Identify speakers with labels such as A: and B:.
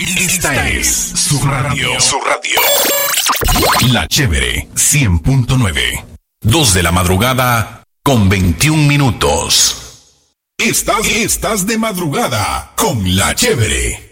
A: Esta es su radio. La Chévere 100.9. 2 de la madrugada con 21 minutos. Estás de madrugada con La Chévere.